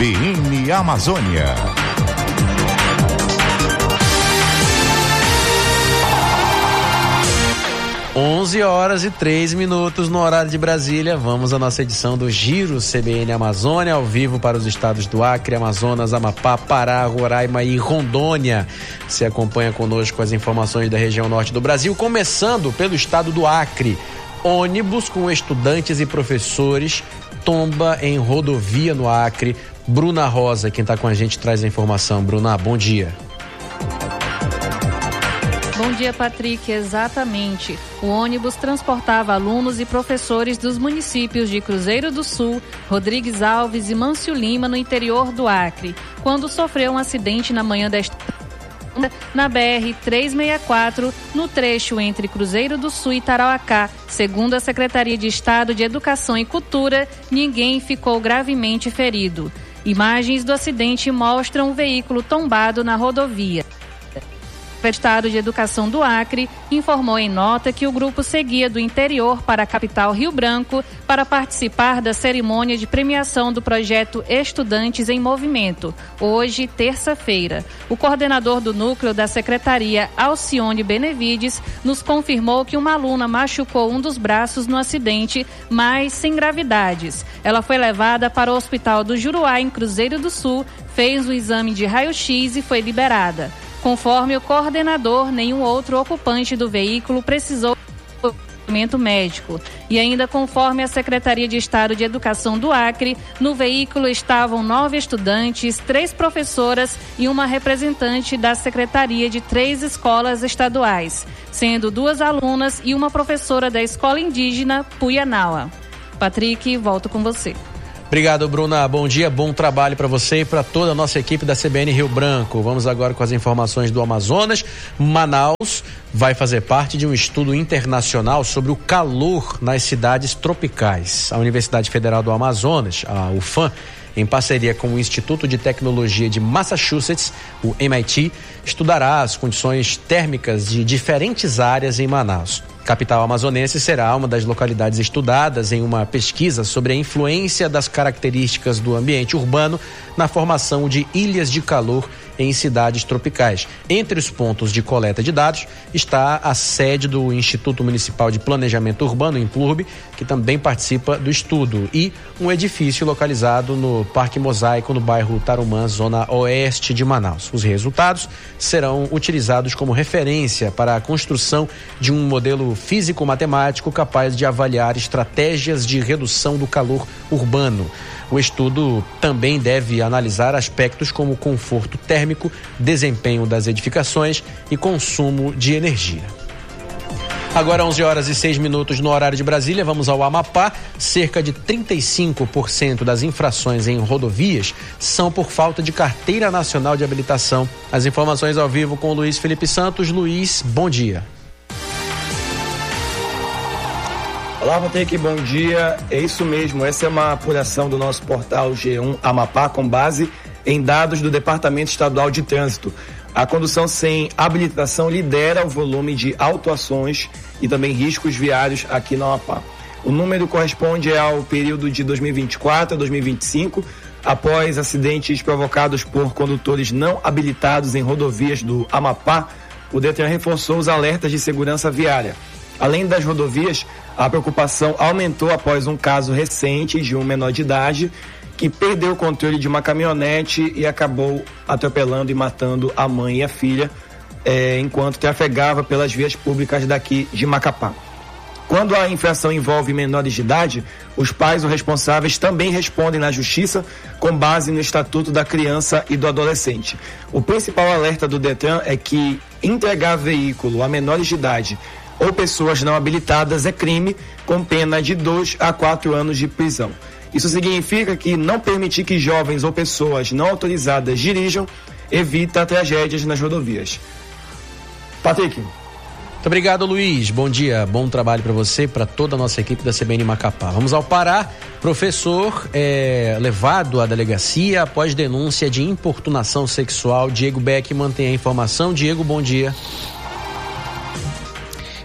CBN Amazônia. 11h03 no horário de Brasília. Vamos à nossa edição do Giro CBN Amazônia, ao vivo para os estados do Acre, Amazonas, Amapá, Pará, Roraima e Rondônia. Você acompanha conosco as informações da região norte do Brasil, começando pelo estado do Acre. Ônibus com estudantes e professores tomba em rodovia no Acre. Bruna Rosa, quem está com a gente, traz a informação. Bruna, bom dia. Bom dia, Patrick. Exatamente. O ônibus transportava alunos e professores dos municípios de Cruzeiro do Sul, Rodrigues Alves e Mâncio Lima, no interior do Acre, quando sofreu um acidente na manhã desta na BR-364, no trecho entre Cruzeiro do Sul e Tarauacá. Segundo a Secretaria de Estado de Educação e Cultura, ninguém ficou gravemente ferido. Imagens do acidente mostram o veículo tombado na rodovia. O Estado de Educação do Acre informou em nota que o grupo seguia do interior para a capital Rio Branco para participar da cerimônia de premiação do projeto Estudantes em Movimento, hoje, terça-feira. O coordenador do núcleo da secretaria, Alcione Benevides, nos confirmou que uma aluna machucou um dos braços no acidente, mas sem gravidades. Ela foi levada para o Hospital do Juruá, em Cruzeiro do Sul, fez um exame de raio-x e foi liberada. Conforme o coordenador, nenhum outro ocupante do veículo precisou de atendimento médico. E ainda conforme a Secretaria de Estado de Educação do Acre, no veículo estavam 9 estudantes, 3 professoras e uma representante da Secretaria de 3 escolas estaduais, sendo 2 alunas e uma professora da Escola Indígena Puianaua. Patrick, volto com você. Obrigado, Bruna. Bom dia, bom trabalho para você e para toda a nossa equipe da CBN Rio Branco. Vamos agora com as informações do Amazonas. Manaus vai fazer parte de um estudo internacional sobre o calor nas cidades tropicais. A Universidade Federal do Amazonas, a UFAM, em parceria com o Instituto de Tecnologia de Massachusetts, o MIT, estudará as condições térmicas de diferentes áreas em Manaus. Capital amazonense será uma das localidades estudadas em uma pesquisa sobre a influência das características do ambiente urbano na formação de ilhas de calor em cidades tropicais. Entre os pontos de coleta de dados está a sede do Instituto Municipal de Planejamento Urbano, INPLURB, que também participa do estudo, e um edifício localizado no Parque Mosaico, no bairro Tarumã, zona oeste de Manaus. Os resultados serão utilizados como referência para a construção de um modelo físico-matemático capaz de avaliar estratégias de redução do calor urbano. O estudo também deve analisar aspectos como conforto térmico, desempenho das edificações e consumo de energia. Agora 11h06 no horário de Brasília, vamos ao Amapá. Cerca de 35% das infrações em rodovias são por falta de carteira nacional de habilitação. As informações ao vivo com o Luiz Felipe Santos. Luiz, bom dia. Olá, Patrick, bom dia. É isso mesmo, essa é uma apuração do nosso portal G1 Amapá com base em dados do Departamento Estadual de Trânsito. A condução sem habilitação lidera o volume de autuações e também riscos viários aqui no Amapá. O número corresponde ao período de 2024 a 2025, após acidentes provocados por condutores não habilitados em rodovias do Amapá. O Detran reforçou os alertas de segurança viária. Além das rodovias, a preocupação aumentou após um caso recente de um menor de idade que perdeu o controle de uma caminhonete e acabou atropelando e matando a mãe e a filha enquanto trafegava pelas vias públicas daqui de Macapá. Quando a infração envolve menores de idade, os pais ou responsáveis também respondem na Justiça com base no Estatuto da Criança e do Adolescente. O principal alerta do Detran é que entregar veículo a menores de idade ou pessoas não habilitadas é crime, com pena de 2 a 4 anos de prisão. Isso significa que não permitir que jovens ou pessoas não autorizadas dirijam evita tragédias nas rodovias. Patrick. Muito obrigado, Luiz. Bom dia, bom trabalho para você e para toda a nossa equipe da CBN Macapá. Vamos ao Pará. Professor levado à delegacia após denúncia de importunação sexual. Diego Beck mantém a informação. Diego, bom dia.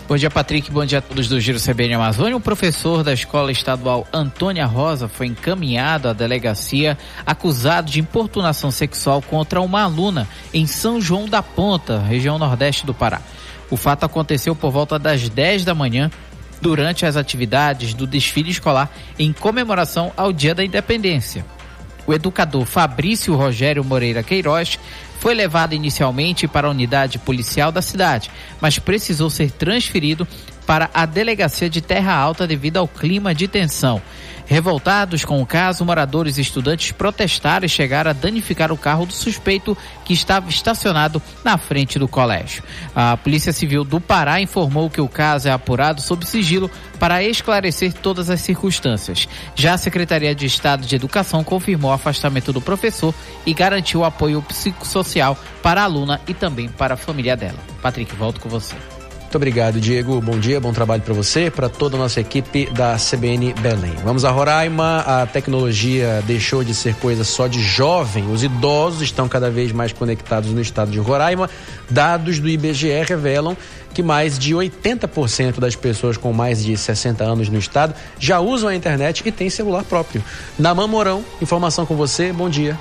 Bom dia, Patrick. Bom dia a todos do Giro CBN Amazônia. Um professor da Escola Estadual Antônia Rosa foi encaminhado à delegacia acusado de importunação sexual contra uma aluna em São João da Ponta, região nordeste do Pará. O fato aconteceu por volta das 10 da manhã, durante as atividades do desfile escolar em comemoração ao Dia da Independência. O educador Fabrício Rogério Moreira Queiroz foi levado inicialmente para a unidade policial da cidade, mas precisou ser transferido para a delegacia de Terra Alta devido ao clima de tensão. Revoltados com o caso, moradores e estudantes protestaram e chegaram a danificar o carro do suspeito que estava estacionado na frente do colégio. A Polícia Civil do Pará informou que o caso é apurado sob sigilo para esclarecer todas as circunstâncias. Já a Secretaria de Estado de Educação confirmou o afastamento do professor e garantiu o apoio psicossocial para a aluna e também para a família dela. Patrick, volto com você. Muito obrigado, Diego. Bom dia, bom trabalho para você, para toda a nossa equipe da CBN Belém. Vamos a Roraima. A tecnologia deixou de ser coisa só de jovem. Os idosos estão cada vez mais conectados no estado de Roraima. Dados do IBGE revelam que mais de 80% das pessoas com mais de 60 anos no estado já usam a internet e têm celular próprio. Naman Mourão, informação com você. Bom dia.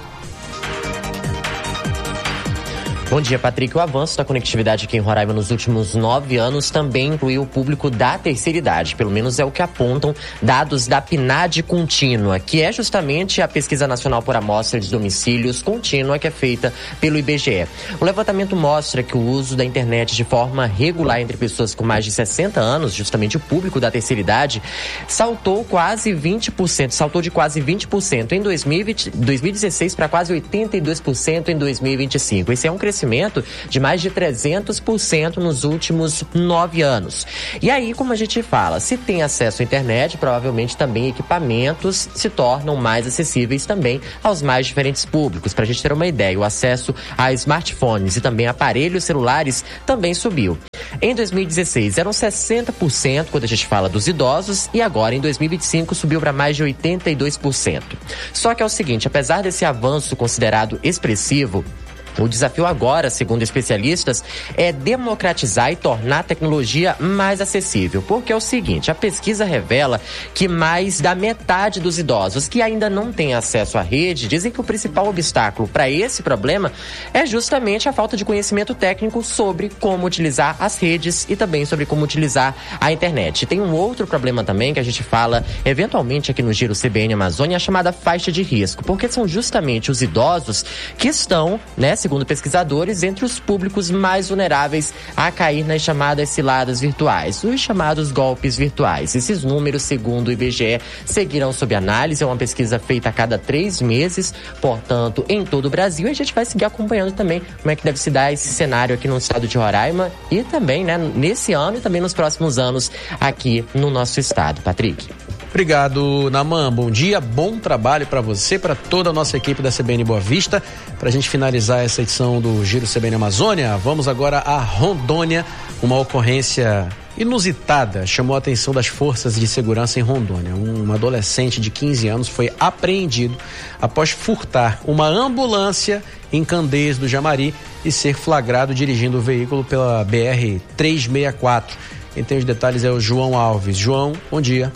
Bom dia, Patrick. O avanço da conectividade aqui em Roraima nos últimos 9 anos também incluiu o público da terceira idade. Pelo menos é o que apontam dados da PNAD Contínua, que é justamente a Pesquisa Nacional por Amostra de Domicílios Contínua que é feita pelo IBGE. O levantamento mostra que o uso da internet de forma regular entre pessoas com mais de 60 anos, justamente o público da terceira idade, saltou de quase 20% em 2016 para quase 82% em 2025. Esse é um crescimento de mais de 300% nos últimos 9 anos. E aí, como a gente fala, se tem acesso à internet, provavelmente também equipamentos se tornam mais acessíveis também aos mais diferentes públicos. Para a gente ter uma ideia, o acesso a smartphones e também aparelhos celulares também subiu. Em 2016 eram 60% quando a gente fala dos idosos e agora em 2025 subiu para mais de 82%. Só que é o seguinte, apesar desse avanço considerado expressivo, o desafio agora, segundo especialistas, é democratizar e tornar a tecnologia mais acessível. Porque é o seguinte, a pesquisa revela que mais da metade dos idosos que ainda não têm acesso à rede dizem que o principal obstáculo para esse problema é justamente a falta de conhecimento técnico sobre como utilizar as redes e também sobre como utilizar a internet. Tem um outro problema também que a gente fala eventualmente aqui no Giro CBN Amazônia, a chamada faixa de risco, porque são justamente os idosos que estão, segundo pesquisadores, entre os públicos mais vulneráveis a cair nas chamadas ciladas virtuais, os chamados golpes virtuais. Esses números, segundo o IBGE, seguirão sob análise. É uma pesquisa feita a cada 3 meses, portanto, em todo o Brasil. E a gente vai seguir acompanhando também como é que deve se dar esse cenário aqui no estado de Roraima e também, nesse ano e também nos próximos anos aqui no nosso estado. Patrick. Obrigado, Naman. Bom dia, bom trabalho para você, para toda a nossa equipe da CBN Boa Vista. Para a gente finalizar essa edição do Giro CBN Amazônia, vamos agora a Rondônia. Uma ocorrência inusitada chamou a atenção das forças de segurança em Rondônia. Um adolescente de 15 anos foi apreendido após furtar uma ambulância em Candeias do Jamari e ser flagrado dirigindo o veículo pela BR-364. Quem tem os detalhes é o João Alves. João, bom dia.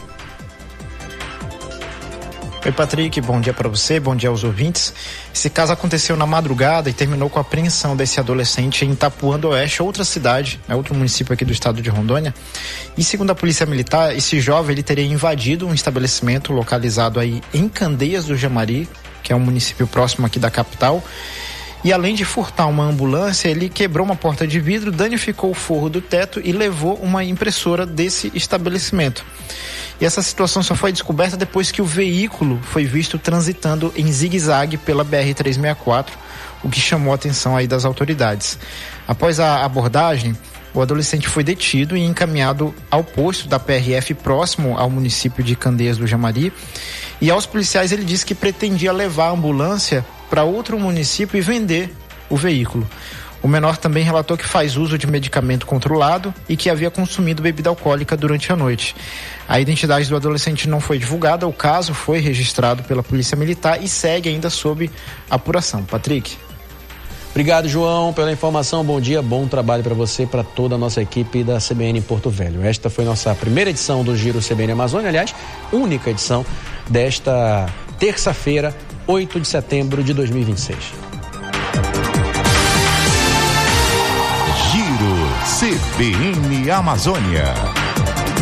Oi, Patrick, bom dia para você, bom dia aos ouvintes. Esse caso aconteceu na madrugada e terminou com a apreensão desse adolescente em Itapuã do Oeste, outra cidade, outro município aqui do estado de Rondônia. E segundo a Polícia Militar, esse jovem ele teria invadido um estabelecimento localizado aí em Candeias do Jamari, que é um município próximo aqui da capital. E além de furtar uma ambulância, ele quebrou uma porta de vidro, danificou o forro do teto e levou uma impressora desse estabelecimento. E essa situação só foi descoberta depois que o veículo foi visto transitando em zigue-zague pela BR-364, o que chamou a atenção aí das autoridades. Após a abordagem, o adolescente foi detido e encaminhado ao posto da PRF próximo ao município de Candeias do Jamari. E aos policiais ele disse que pretendia levar a ambulância para outro município e vender o veículo. O menor também relatou que faz uso de medicamento controlado e que havia consumido bebida alcoólica durante a noite. A identidade do adolescente não foi divulgada, o caso foi registrado pela Polícia Militar e segue ainda sob apuração. Patrick. Obrigado, João, pela informação. Bom dia, bom trabalho para você, para toda a nossa equipe da CBN em Porto Velho. Esta foi nossa primeira edição do Giro CBN Amazônia, aliás, única edição desta terça-feira, 8 de setembro de 2026. Giro CBN Amazônia.